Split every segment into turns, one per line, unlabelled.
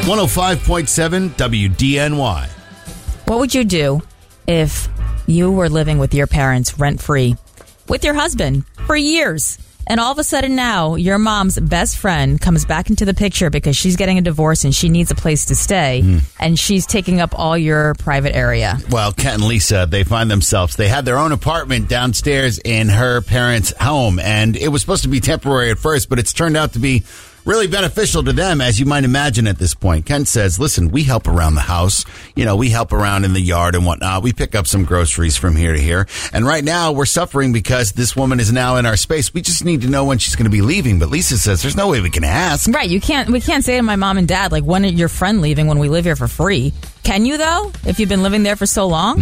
105.7 WDNY.
What would you do if you were living with your parents rent-free with your husband for years, and all of a sudden now your mom's best friend comes back into the picture because she's getting a divorce and she needs a place to stay, and she's taking up all your private area?
Well, Kent and Lisa, they had their own apartment downstairs in her parents' home, and it was supposed to be temporary at first, but it's turned out to be really beneficial to them, as you might imagine at this point. Kent says, listen, we help around the house. You know, we help around in the yard and whatnot. We pick up some groceries from here to here. And right now we're suffering because this woman is now in our space. We just need to know when she's going to be leaving. But Lisa says there's no way we can ask.
Right. We can't say to my mom and dad, like, when is your friend leaving when we live here for free? Can you, though, if you've been living there for so long?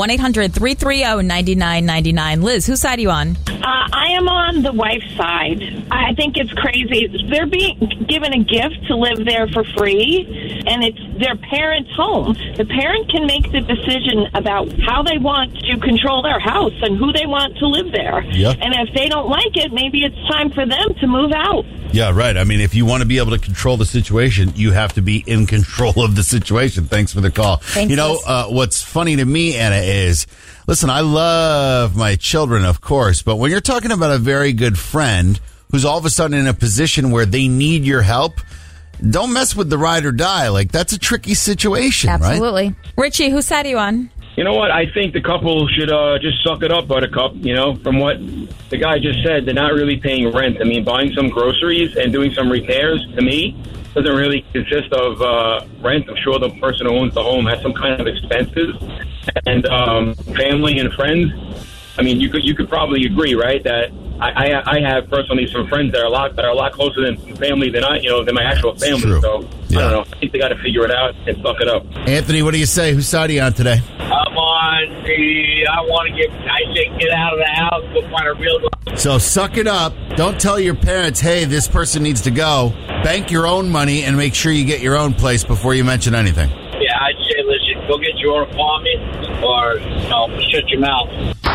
1-800-330-9999. Liz, whose side are you on?
I am on the wife's side. I think it's crazy. They're being given a gift to live there for free, and it's their parents' home. The parent can make the decision about how they want to control their house and who they want to live there.
Yep.
And if they don't like it, maybe it's time for them to move out.
Yeah, right. I mean, if you want to be able to control the situation, you have to be in control of the situation. Thanks for the call.
Thanks,
you know, what's funny to me, Anna, is, listen, I love my children, of course, but when you're talking about a very good friend who's all of a sudden in a position where they need your help, don't mess with the ride or die. Like, that's a tricky situation,
Absolutely.
Right?
Richie, whose side are you on?
You know what? I think the couple should just suck it up, Buttercup. You know, from what the guy just said, they're not really paying rent. I mean, buying some groceries and doing some repairs, to me, doesn't really consist of rent. I'm sure the person who owns the home has some kind of expenses. And family and friends, I mean, you could probably agree, right, that I have personally some friends that are a lot closer than family than my actual family.
True.
So
Yeah.
I don't know. I think they got to figure it out and suck it up.
Anthony, what do you say? Whose side are you on today?
I'm on the, I say get out of the house, go find a real.
So suck it up. Don't tell your parents, hey, this person needs to go. Bank your own money and make sure you get your own place before you mention anything.
Yeah, I'd say, listen, go get your own apartment or, shut your mouth.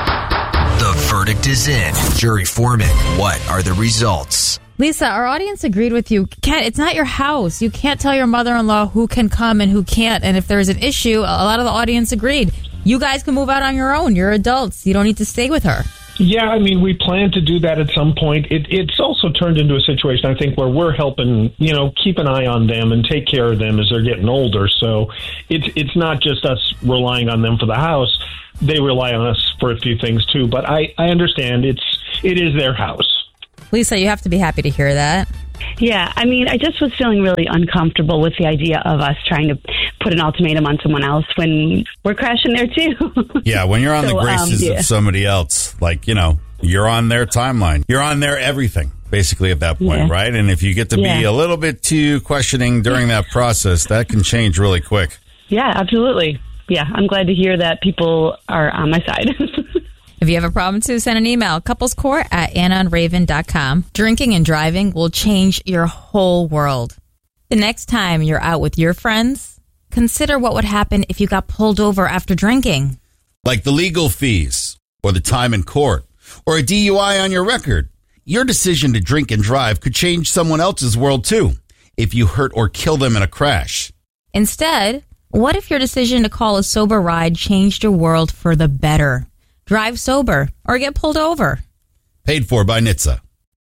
The verdict is in. Jury foreman, what are the results?
Lisa, our audience agreed with you. It's not your house. You can't tell your mother-in-law who can come and who can't. And if there's an issue, a lot of the audience agreed. You guys can move out on your own. You're adults. You don't need to stay with her.
Yeah, I mean, we plan to do that at some point. It's also turned into a situation, I think, where we're helping, keep an eye on them and take care of them as they're getting older. So it's not just us relying on them for the house. They rely on us for a few things, too. But I understand it is their house.
Lisa, you have to be happy to hear that.
Yeah, I mean, I just was feeling really uncomfortable with the idea of us trying to put an ultimatum on someone else when we're crashing there, too.
Yeah, when you're on the graces of somebody else, like, you're on their timeline. You're on their everything, basically, at that point, right? And if you get to be a little bit too questioning during that process, that can change really quick.
Yeah, absolutely. Yeah, I'm glad to hear that people are on my side.
If you have a problem, too, send an email, couplescourt@annaandraven.com. Drinking and driving will change your whole world. The next time you're out with your friends, consider what would happen if you got pulled over after drinking.
Like the legal fees, or the time in court, or a DUI on your record. Your decision to drink and drive could change someone else's world, too, if you hurt or kill them in a crash.
Instead, what if your decision to call a sober ride changed your world for the better? Drive sober or get pulled over.
Paid for by NHTSA.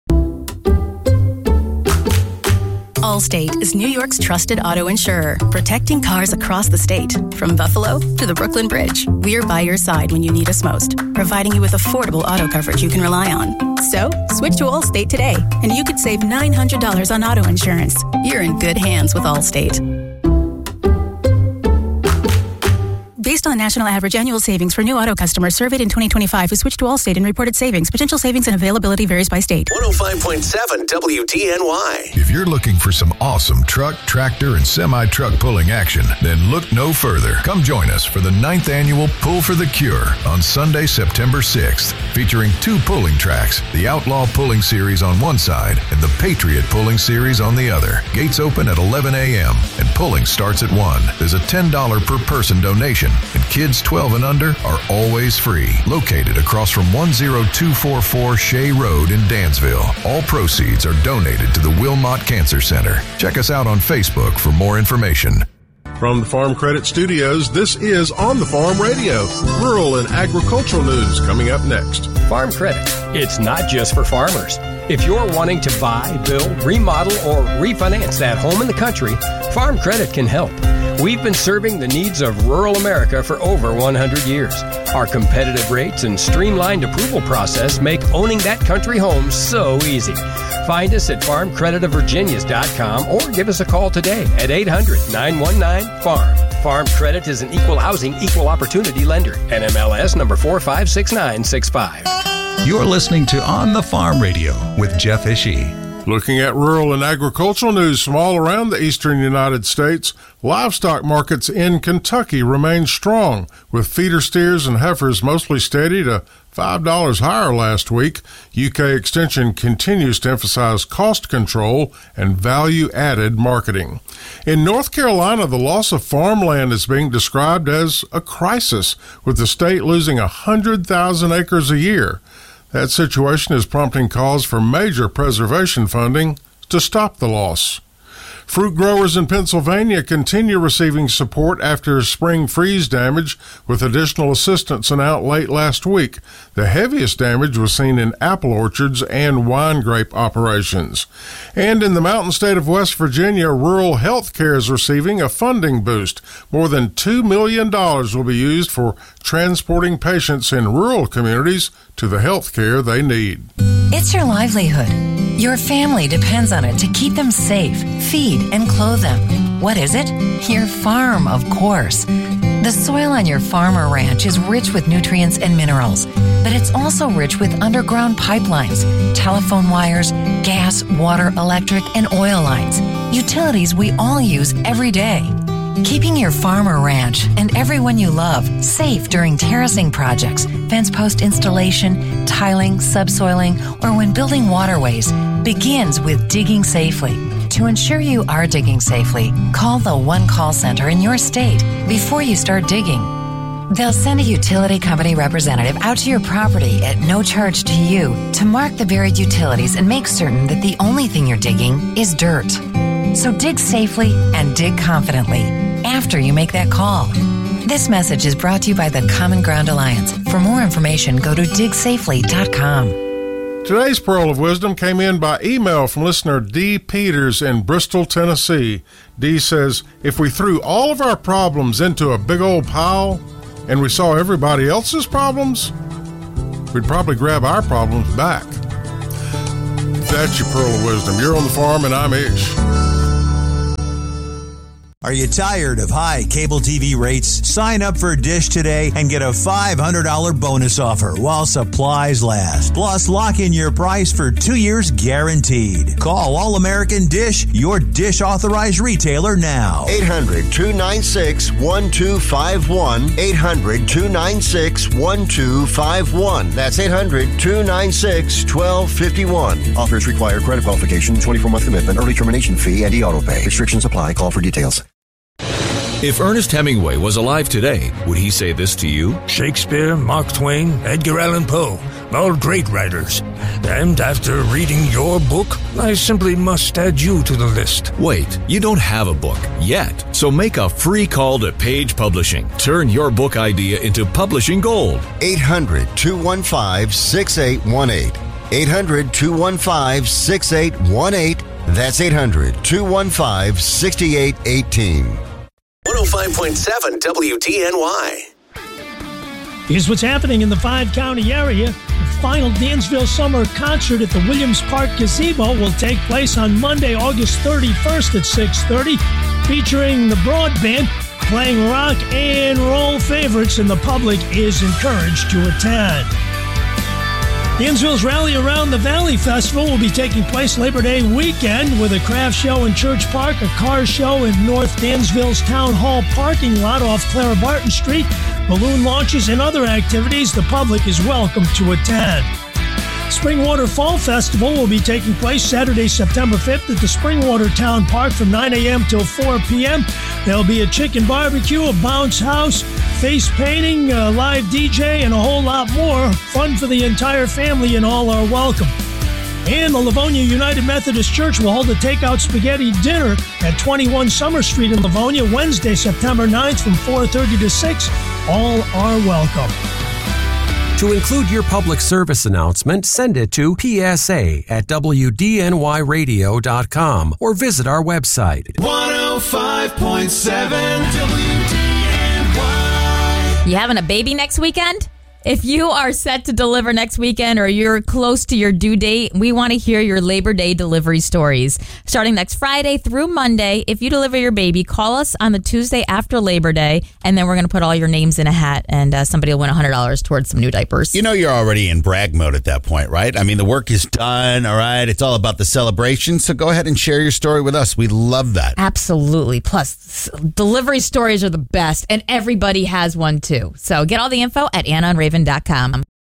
Allstate is New York's trusted auto insurer, protecting cars across the state. From Buffalo to the Brooklyn Bridge, we're by your side when you need us most, providing you with affordable auto coverage you can rely on. So, switch to Allstate today, and you could save $900 on auto insurance. You're in good hands with Allstate. Based on national average annual savings for new auto customers surveyed in 2025 who switched to Allstate and reported savings. Potential savings and availability varies by state.
105.7 WDNY.
If you're looking for some awesome truck, tractor, and semi-truck pulling action, then look no further. Come join us for the 9th annual Pull for the Cure on Sunday, September 6th, featuring 2 pulling tracks, the Outlaw Pulling Series on one side and the Patriot Pulling Series on the other. Gates open at 11 a.m. and pulling starts at 1. There's a $10 per person donation. and kids 12 and under are always free. Located across from 10244 Shea Road in Dansville. All proceeds are donated to the Wilmot Cancer Center. Check us out on Facebook for more information.
From the Farm Credit Studios, this is On the Farm Radio. Rural and agricultural news coming up next.
Farm Credit. It's not just for farmers. If you're wanting to buy, build, remodel, or refinance that home in the country, Farm Credit can help. We've been serving the needs of rural America for over 100 years. Our competitive rates and streamlined approval process make owning that country home so easy. Find us at farmcreditofvirginias.com or give us a call today at 800-919-FARM. Farm Credit is an equal housing, equal opportunity lender. NMLS number 456965.
You're listening to On the Farm Radio with Jeff Ishii.
Looking at rural and agricultural news from all around the eastern United States, livestock markets in Kentucky remain strong, with feeder steers and heifers mostly steady to $5 higher last week. UK Extension continues to emphasize cost control and value-added marketing. In North Carolina, the loss of farmland is being described as a crisis, with the state losing 100,000 acres a year. That situation is prompting calls for major preservation funding to stop the loss. Fruit growers in Pennsylvania continue receiving support after spring freeze damage, with additional assistance announced late last week. The heaviest damage was seen in apple orchards and wine grape operations. And in the mountain state of West Virginia, rural health care is receiving a funding boost. More than $2 million will be used for transporting patients in rural communities to the health care they need.
It's your livelihood. Your family depends on it to keep them safe, feed, and clothe them. What is it? Your farm, of course. The soil on your farm or ranch is rich with nutrients and minerals, but it's also rich with underground pipelines, telephone wires, gas, water, electric, and oil lines, utilities we all use every day. Keeping your farm or ranch and everyone you love safe during terracing projects, fence post installation, tiling, subsoiling, or when building waterways begins with digging safely. To ensure you are digging safely, call the One Call Center in your state before you start digging. They'll send a utility company representative out to your property at no charge to you to mark the buried utilities and make certain that the only thing you're digging is dirt. So dig safely and dig confidently after you make that call. This message is brought to you by the Common Ground Alliance. For more information, go to digsafely.com.
Today's Pearl of Wisdom came in by email from listener D. Peters in Bristol, Tennessee. D says, if we threw all of our problems into a big old pile and we saw everybody else's problems, we'd probably grab our problems back. That's your Pearl of Wisdom. You're on the farm and I'm Ish.
Are you tired of high cable TV rates? Sign up for Dish today and get a $500 bonus offer while supplies last. Plus, lock in your price for 2 years guaranteed. Call All American Dish, your Dish authorized retailer now.
800-296-1251. 800-296-1251. That's 800-296-1251. Offers require credit qualification, 24-month commitment, early termination fee, and e-auto pay. Restrictions apply. Call for details.
If Ernest Hemingway was alive today, would he say this to you?
Shakespeare, Mark Twain, Edgar Allan Poe, all great writers. And after reading your book, I simply must add you to the list.
Wait, you don't have a book yet. So make a free call to Page Publishing. Turn your book idea into publishing gold.
800-215-6818. 800-215-6818. That's 800-215-6818.
105.7 WDNY.
Here's what's happening in the 5-county area. The final Dansville Summer Concert at the Williams Park Gazebo will take place on Monday, August 31st at 6:30, featuring the Broad Band playing rock and roll favorites, and the public is encouraged to attend. Dansville's Rally Around the Valley Festival will be taking place Labor Day weekend with a craft show in Church Park, a car show in North Dansville's Town Hall parking lot off Clara Barton Street, balloon launches, and other activities. The public is welcome to attend. Springwater Fall Festival will be taking place Saturday, September 5th at the Springwater Town Park from 9 a.m. till 4 p.m. There'll be a chicken barbecue, a bounce house, face painting, a live DJ, and a whole lot more. Fun for the entire family, and all are welcome. And the Livonia United Methodist Church will hold a takeout spaghetti dinner at 21 Summer Street in Livonia, Wednesday, September 9th from 4:30 to 6. All are welcome.
To include your public service announcement, send it to psa@wdnyradio.com or visit our website.
105.7 WDNY.
You having a baby next weekend? If you are set to deliver next weekend or you're close to your due date, we want to hear your Labor Day delivery stories. Starting next Friday through Monday, if you deliver your baby, call us on the Tuesday after Labor Day, and then we're going to put all your names in a hat, and somebody will win $100 towards some new diapers.
You know you're already in brag mode at that point, right? I mean, the work is done, all right? It's all about the celebration, so go ahead and share your story with us. We love that.
Absolutely. Plus, delivery stories are the best, and everybody has one too. So get all the info at AnnaandRaven.com.